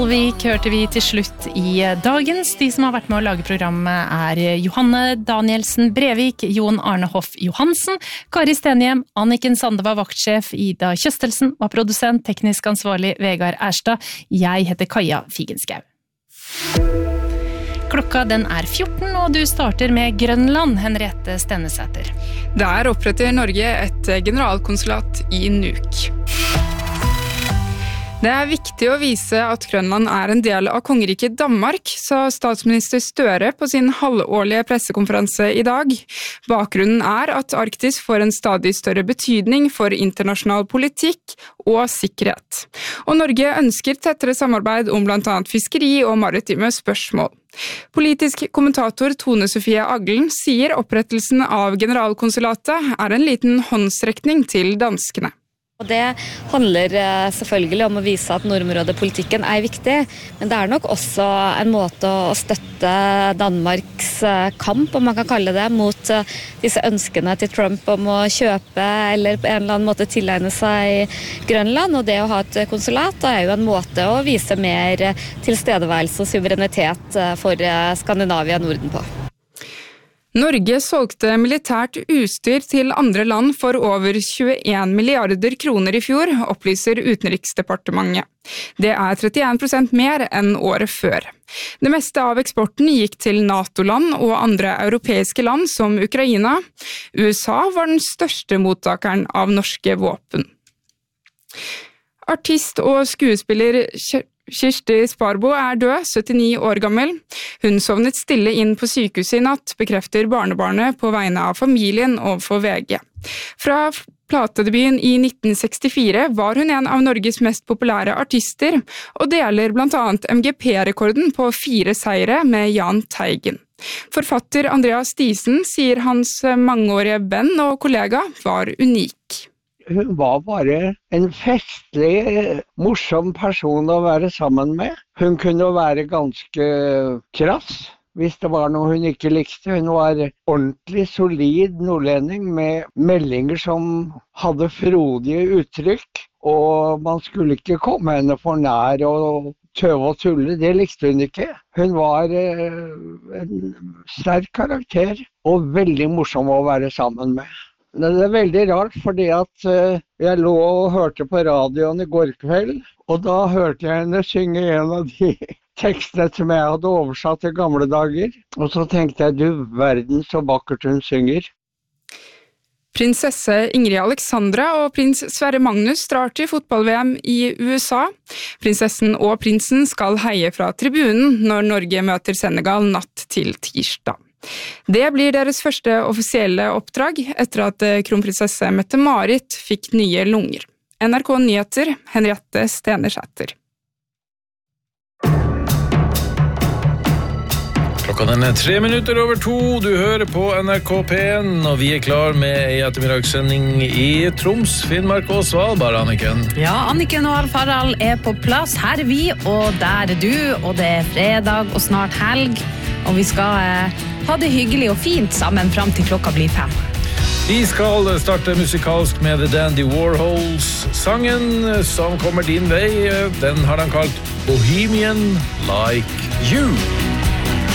Vik hørte vi til slutt i dagens. De som har vært med å lage programmet Johanne Danielsen Brevik, Jon Arne Hoff Johansen, Kari Stenhjem, Anniken Sande var vaktsjef, Ida Kjøstelsen var produsent, teknisk ansvarlig Vegard Erstad. Jeg heter Kaja Figenschou. Klokka den 14, og du starter med Grønland, Henriette Stennesæter. Der oppretter Norge et generalkonsulat i Nuuk. Det viktig å vise at Grønland en del av kongeriket Danmark, sa statsminister Støre på sin halvårlige pressekonferanse i dag. Bakgrunnen at Arktis får en stadig større betydning for internasjonal politikk og sikkerhet. Og Norge ønsker tettere samarbeid om blant annet fiskeri og maritime spørsmål. Politisk kommentator Tone Sofie Aglen sier opprettelsen av generalkonsulatet en liten håndsrekning til danskene. Og det handler selvfølgelig om å vise at nordområdepolitikken viktig, men det nok også en måte å støtte Danmarks kamp, om man kan kalle det, mot disse ønskene til Trump om å kjøpe eller på en eller annen måte tilegne seg Grønland, og det å ha et konsulat jo en måte å vise mer tilstedeværelse og suverenitet for Skandinavia og Norden på. Norge solgte militært utstyr til andre land for over 21 milliarder kroner i fjor, opplyser Utenriksdepartementet. Det 31% mer enn året før. Det meste av eksporten gikk til NATO-land og andre europeiske land som Ukraina. USA var den største mottakeren av norske våpen. Artist og skuespiller Kirsti Sparbo død, 79 år gammel. Hun sovnet stille inn på sykehuset i natt, bekrefter barnebarnet på vegne av familien og for VG. Fra platedebuten i 1964 var hun en av Norges mest populære artister, og deler blant annet MGP-rekorden på 4 seire med Jahn Teigen. Forfatter Andreas Diesen sier hans mangeårige venn og kollega var unik. Hun var bare en festlig, morsom person å være sammen med. Hun kunne være ganske krass hvis det var noe hun ikke likte. Hun var ordentlig solid nordlending med meldinger som hadde frodige uttrykk, og man skulle ikke komme henne for nær og tøve og tulle. Det likte hun ikke. Hun var en sterk karakter og veldig morsom å være sammen med. Det veldig rart, fordi at jeg lå og hørte på radioen i går kveld, og da hørte jeg henne synge en av de tekstene som jeg hadde oversatt til gamle dager. Og så tenkte jeg, du verden så vakkert hun synger. Prinsesse Ingrid Alexandra og prins Sverre Magnus drar til fotball-VM i USA. Prinsessen og prinsen skal heie fra tribunen når Norge møter Senegal natt til tirsdag. Det blir deres første offisielle oppdrag etter at kronprinsesse Mette-Marit fikk nye lunger. NRK Nyheter, Henriette Stennesæter. Klokka 2:03, du hører på NRK P1, og vi klar med en ettermiddagssending i Troms, Finnmark og Svalbard, Anniken. Ja, Anniken og Alf Harald på plass. Her vi, og der du, og det fredag og snart helg, og vi skal ha det hyggelig og fint sammen frem til klokka blir 5. Vi skal starte musikalsk med The Dandy Warhols. Sangen som kommer din vei, den har han kalt Bohemian Like You.